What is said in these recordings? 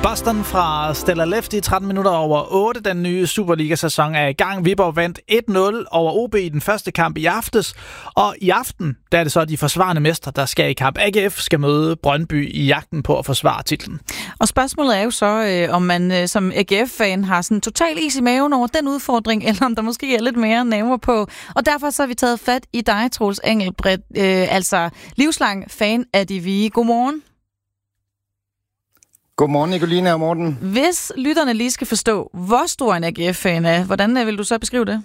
Boston fra Stella Lefty, 13 minutter over 8. Den nye Superliga-sæson er i gang. Viborg vandt 1-0 over OB i den første kamp i aftes. Og i aften, der er det så de forsvarende mestre, der skal i kamp. AGF skal møde Brøndby i jagten på at forsvare titlen. Og spørgsmålet er jo så, om man som AGF-fan har sådan total is i maven over den udfordring, eller om der måske er lidt mere nerver på. Og derfor så har vi taget fat i dig, Troels Engelbrecht, altså livslang fan af De Hvide. Godmorgen. Godmorgen, Nicoline og Morten. Hvis lytterne lige skal forstå, hvor stor en AGF-fan er, hvordan vil du så beskrive det?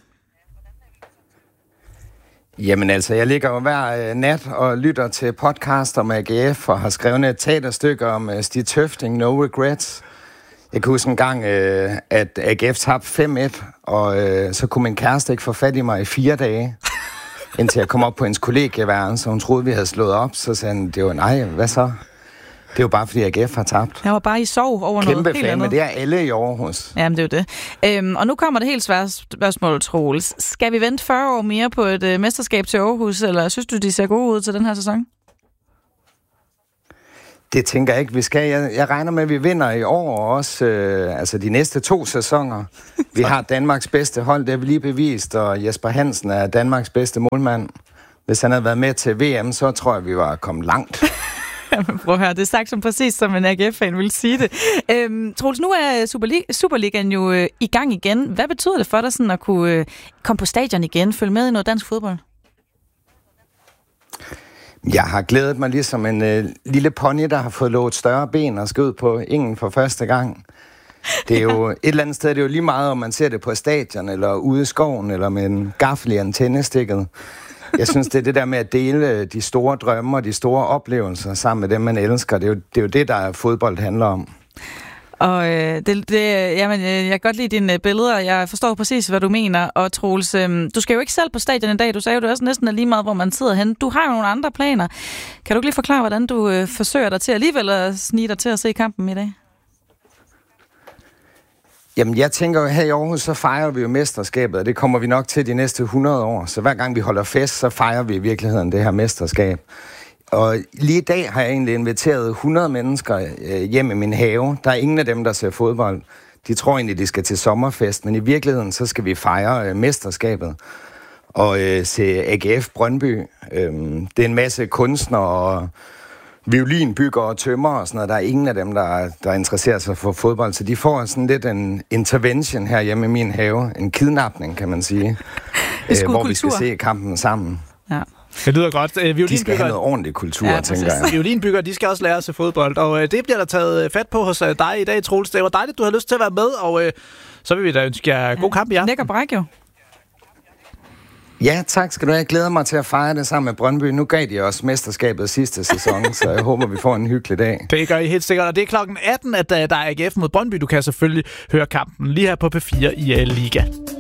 Jamen altså, jeg ligger jo hver nat og lytter til podcast om AGF og har skrevet et teaterstykke om Stig Tøfting, No Regrets. Jeg kan huske en gang, at AGF tabte 5-1, og så kunne min kæreste ikke få fat i mig i 4 dage, indtil jeg kom op på hendes kollegieværelse, så hun troede, vi havde slået op. Så sagde han, det var nej, hvad så? Det er jo bare, fordi AGF har tabt. Jeg var bare i sov over noget helt andet. Kæmpe fan, men det er alle i Aarhus. Jamen, det er jo det. Og nu kommer det helt svære spørgsmål, Troels. Skal vi vente 40 år mere på et mesterskab til Aarhus, eller synes du, de ser gode ud til den her sæson? Det tænker jeg ikke, vi skal. Jeg regner med, at vi vinder i år, og også altså de næste 2 sæsoner. Vi har Danmarks bedste hold, det har vi lige bevist, og Jesper Hansen er Danmarks bedste målmand. Hvis han havde været med til VM, så tror jeg, vi var kommet langt. Jamen, prøv at høre, det er sagt som præcis, som en AGF-fan vil sige det. Troels, nu er Superligaen jo i gang igen. Hvad betyder det for dig sådan at kunne komme på stadion igen, følge med i noget dansk fodbold? Jeg har glædet mig ligesom en lille pony, der har fået lovet større ben og skal ud på ingen for første gang. Det er jo et eller andet sted, det er jo lige meget, om man ser det på stadion, eller ude i skoven, eller med en gaffel i antænnestikket. Jeg synes, det er det der med at dele de store drømme og de store oplevelser sammen med dem, man elsker. Det er jo det, der fodbold handler om. Og jamen, jeg kan godt lide dine billeder, jeg forstår præcis, hvad du mener. Og Troels, du skal jo ikke selv på stadion i dag. Du sagde jo, det også næsten er lige meget, hvor man sidder henne. Du har jo nogle andre planer. Kan du ikke lige forklare, hvordan du forsøger dig til alligevel at snige dig til at se kampen i dag? Jamen, jeg tænker jo, her i Aarhus, så fejrer vi jo mesterskabet, og det kommer vi nok til de næste 100 år. Så hver gang vi holder fest, så fejrer vi i virkeligheden det her mesterskab. Og lige i dag har jeg egentlig inviteret 100 mennesker hjem i min have. Der er ingen af dem, der ser fodbold. De tror egentlig, de skal til sommerfest, men i virkeligheden, så skal vi fejre mesterskabet og se AGF Brøndby. Det er en masse kunstnere og violinbygger og tømmer og sådan noget. Der er ingen af dem, der interesserer sig for fodbold, så de får sådan lidt en intervention her hjemme i min have. En kidnapning, kan man sige. Hvor vi skal se kampen sammen. Ja. Det lyder godt. De skal have noget ordentlig kultur, tænker jeg. Violinbyggere, de skal også lære at se fodbold, og det bliver der taget fat på hos dig i dag, Troels. Det var dejligt, du har lyst til at være med, og så vil vi da ønske jer god kamp i aften. Næk og bræk jo. Ja, tak skal du have. Jeg glæder mig til at fejre det sammen med Brøndby. Nu gav de også mesterskabet sidste sæson, så jeg håber, vi får en hyggelig dag. Det gør I helt sikkert, og det er klokken 18, at der er AGF mod Brøndby. Du kan selvfølgelig høre kampen lige her på P4 i Liga.